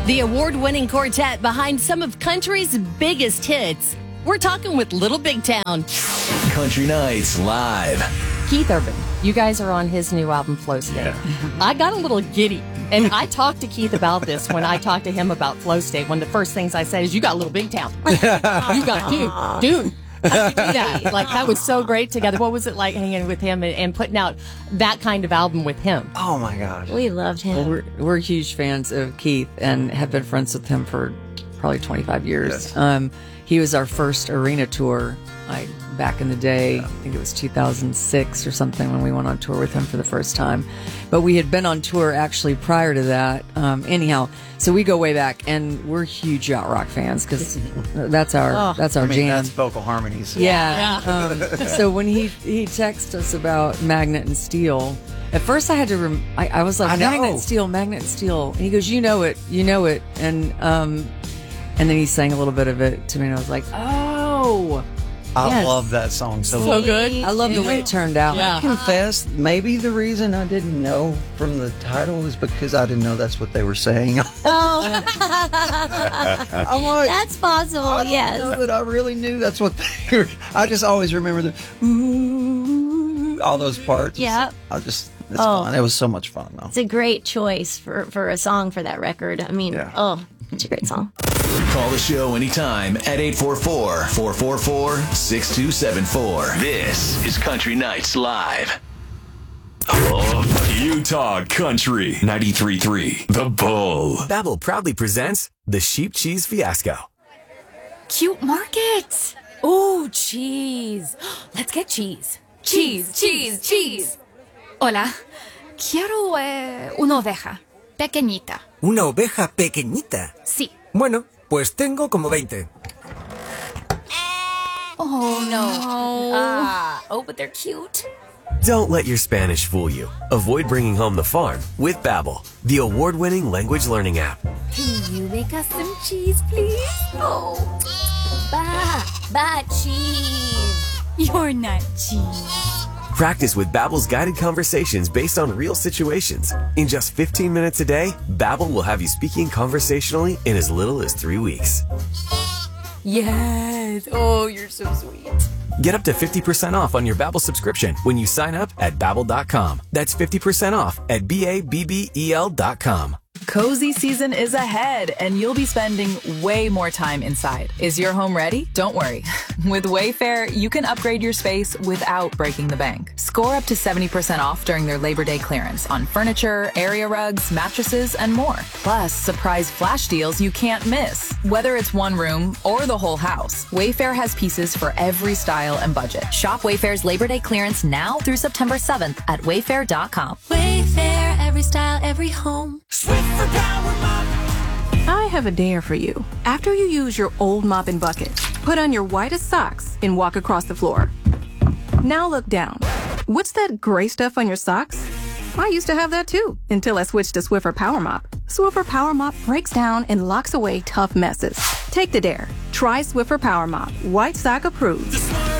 The award-winning quartet behind some of country's biggest hits. We're talking with Little Big Town. Country Nights Live. Keith Urban, you guys are on his new album, Flow State. Yeah. I got a little giddy, and I talked to Keith about this when I talked to him about Flow State. One of the first things I said is, you got Little Big Town. You got, dude. How'd you do that? Like, that was so great together. What was it like hanging with him and putting out that kind of album with him? Oh, my gosh. We loved him. Well, we're huge fans of Keith and have been friends with him for probably 25 years. Yes. He was our first arena tour, like back in the day. I think it was 2006 or something when we went on tour with him for the first time. But we had been on tour actually prior to that. Anyhow, so we go way back, and we're huge yacht rock fans because that's our jam. That's vocal harmonies. Yeah. So when he texted us about Magnet and Steel, at first I had to I was like, Magnet and Steel, and he goes, you know it, and then he sang a little bit of it to me, and I was like, oh. I love that song So good. I love the way it turned out. I confess, maybe the reason I didn't know from the title is because I didn't know that's what they were saying. Oh, I'm like, that's possible, I don't yes. know that I really knew that's what they were. I just always remember the ooh, all those parts. Yeah. It's fun. It was so much fun, though. It's a great choice for a song for that record. I mean, it's a great song. Call the show anytime at 844-444-6274. This is Country Nights Live. Utah Country 93.3 The Bull. Babbel proudly presents the Sheep Cheese Fiasco. Cute market. Oh, cheese. Let's get cheese. Cheese. Hola. Quiero una oveja. Pequeñita. ¿Una oveja pequeñita? Sí. Bueno, pues tengo como 20. Oh, no. But they're cute. Don't let your Spanish fool you. Avoid bringing home the farm with Babbel, the award-winning language learning app. Can you make us some cheese, please? Oh. Ba cheese. You're not cheese. Practice with Babbel's guided conversations based on real situations. In just 15 minutes a day, Babbel will have you speaking conversationally in as little as 3 weeks. Yes. Oh, you're so sweet. Get up to 50% off on your Babbel subscription when you sign up at Babbel.com. That's 50% off at BABBEL.com. Cozy season is ahead, and you'll be spending way more time inside. Is your home ready? Don't worry. With Wayfair, you can upgrade your space without breaking the bank. Score up to 70% off during their Labor Day clearance on furniture, area rugs, mattresses, and more. Plus, surprise flash deals you can't miss. Whether it's one room or the whole house, Wayfair has pieces for every style and budget. Shop Wayfair's Labor Day clearance now through September 7th at wayfair.com. Wayfair, every style, every home. I have a dare for you. After you use your old mop and bucket, put on your whitest socks and walk across the floor. Now look down. What's that gray stuff on your socks? I used to have that too, until I switched to Swiffer Power Mop. Swiffer Power Mop breaks down and locks away tough messes. Take the dare. Try Swiffer Power Mop. White sock approved.